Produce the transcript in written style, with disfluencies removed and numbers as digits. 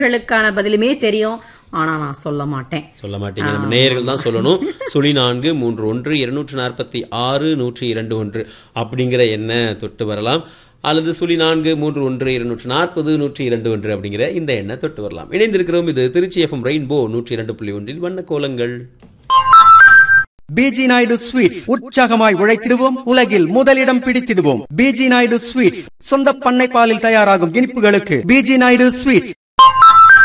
களுக்கான பதிலுமே தெரியும். ஆனா நான் சொல்ல மாட்டேன். சொல்ல மாட்டீங்க. நம்ம நேயர்கள் தான் சொல்லணும். 0431260121 அப்படிங்கிற எண்ணை தொட்டு வரலாம். அல்லது 0431240121 அப்படிங்கிற இந்த எண்ணை தொட்டு வரலாம். இணைந்திருக்கிறோம். இது திருச்சி FM ரெயின்போ 102.1 வண்ண கோலங்கள். பிஜி நாயுடு ஸ்வீட்ஸ், உற்சாகமாய் உழைத்திடுவோம், உலகில் முதலிடம் பிடித்திடுவோம். பிஜி நாயுடு ஸ்வீட்ஸ், சொந்த பண்ணை பாலில் தயாராகும் இனிப்புகளுக்கு பிஜி நாயுடு ஸ்வீட்ஸ்.